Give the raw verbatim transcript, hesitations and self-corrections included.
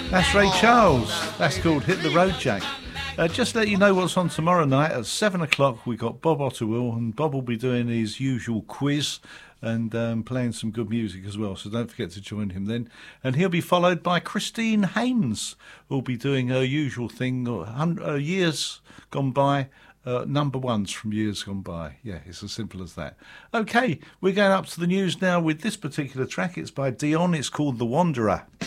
That's Ray Charles. That's called Hit the Road Jack. Uh, just to let you know what's on tomorrow night at seven o'clock. We got Bob Otterwill, and Bob will be doing his usual quiz and um, playing some good music as well. So don't forget to join him then. And he'll be followed by Christine Haynes, who'll be doing her usual thing. Uh, years gone by. Uh, number ones from years gone by. Yeah, it's as simple as that. Okay, we're going up to the news now with this particular track. It's by Dion. It's called The Wanderer.